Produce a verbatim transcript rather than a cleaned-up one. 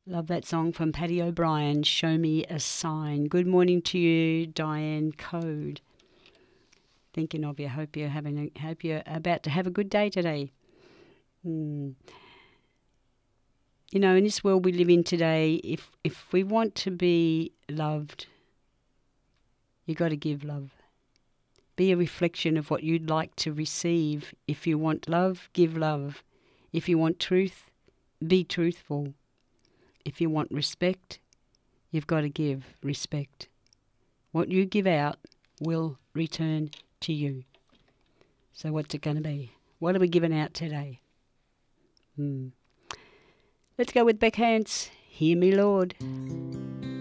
Love that song from Paddy O'Brien, Show Me a Sign. Good morning to you, Diane Code. Thinking of you. Hope you're having a, hope you're about to have a good day today. Hmm. You know, in this world we live in today, if if we want to be loved, you got to give love. Be a reflection of what you'd like to receive. If you want love, give love. If you want truth, be truthful. If you want respect, you've got to give respect. What you give out will return to you. So what's it going to be? What are we giving out today? Hmm. Let's go with Beck Hance. Hear me, Lord.